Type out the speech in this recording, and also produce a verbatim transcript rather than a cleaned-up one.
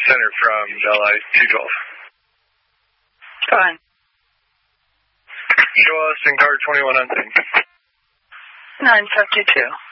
center from L I two twelve. Go on. Show us in car twenty-one unseen. nine fifty-two.